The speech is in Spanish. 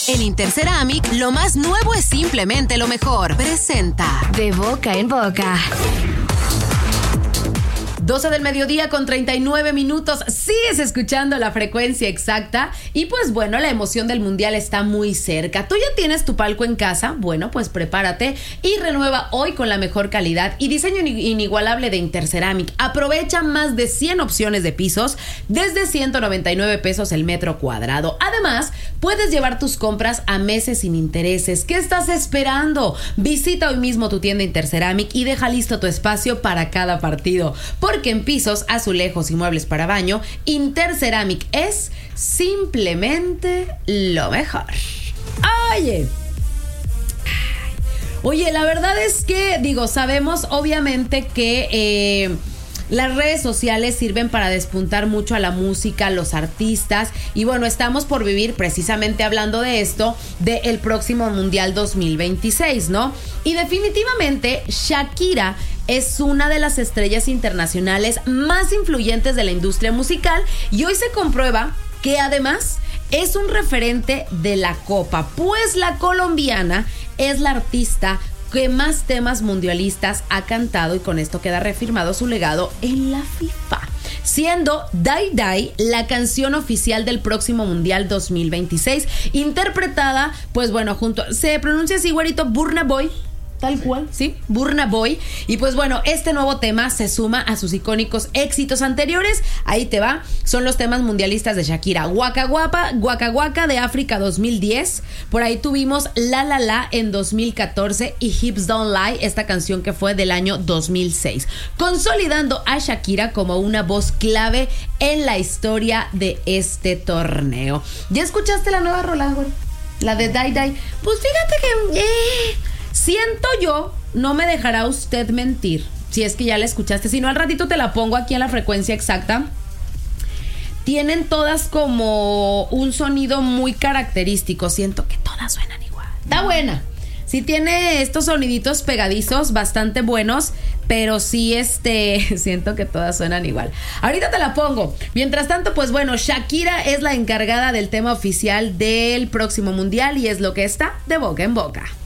En Interceramic, lo más nuevo es simplemente lo mejor. Presenta De Boca en Boca. 12 del mediodía con 39 minutos. Sigues escuchando La Frecuencia Exacta. Y pues bueno, la emoción del mundial está muy cerca. ¿Tú ya tienes tu palco en casa? Bueno, pues prepárate y renueva hoy con la mejor calidad y diseño inigualable de Interceramic. Aprovecha más de 100 opciones de pisos desde 199 pesos el metro cuadrado. Además, puedes llevar tus compras a meses sin intereses. ¿Qué estás esperando? Visita hoy mismo tu tienda Interceramic y deja listo tu espacio para cada partido. Porque en pisos, azulejos y muebles para baño, Interceramic es simplemente lo mejor. Oye, la verdad es que, sabemos obviamente que las redes sociales sirven para despuntar mucho a la música, a los artistas. Y bueno, estamos por vivir, precisamente hablando de esto, del próximo Mundial 2026, ¿no? Y definitivamente Shakira es una de las estrellas internacionales más influyentes de la industria musical. Y hoy se comprueba que además es un referente de la Copa, pues la colombiana es la artista que más temas mundialistas ha cantado, y con esto queda reafirmado su legado en la FIFA, siendo Die Die la canción oficial del próximo Mundial 2026, interpretada, pues bueno, se pronuncia así, güerito, Burna Boy. Tal cual, ¿sí? Burna Boy. Y pues bueno, este nuevo tema se suma a sus icónicos éxitos anteriores. Ahí te va. Son los temas mundialistas de Shakira. Waka Waka, Waka Waka de África 2010. Por ahí tuvimos La La La en 2014 y Hips Don't Lie, esta canción que fue del año 2006. Consolidando a Shakira como una voz clave en la historia de este torneo. ¿Ya escuchaste la nueva rola, güey? La de Die Die. Pues fíjate que... siento yo, no me dejará usted mentir, si es que ya la escuchaste, si no al ratito te la pongo aquí en La Frecuencia Exacta. Tienen todas como un sonido muy característico, siento que todas suenan igual. Está buena, sí tiene estos soniditos pegadizos bastante buenos, pero sí siento que todas suenan igual. Ahorita te la pongo. Mientras tanto, pues bueno, Shakira es la encargada del tema oficial del próximo mundial y es lo que está de boca en boca.